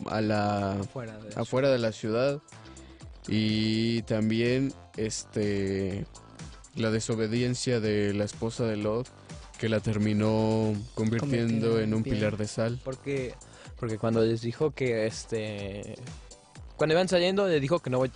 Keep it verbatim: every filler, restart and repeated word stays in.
a la Afuera de la afuera de la ciudad. Y también este la desobediencia de la esposa de Lot, que la terminó convirtiendo Convertida en en un piedra. pilar de sal. Porque, porque cuando les dijo que este... Cuando iban saliendo, les dijo que no